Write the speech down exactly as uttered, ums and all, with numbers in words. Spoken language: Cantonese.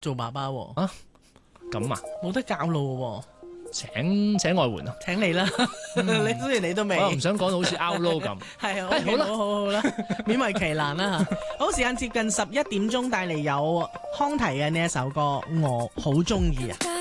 做爸爸喎， 啊咁啊， 冇得教路請請外援啊！ 喎，請你啦，你雖然你都未， 我又唔想講到好似 outlaw 咁。 係啊， 哎好啦好好好啦，勉為其難啦嚇。好，時間接近十一點鐘，帶嚟有康提嘅呢一首歌，我好中意啊。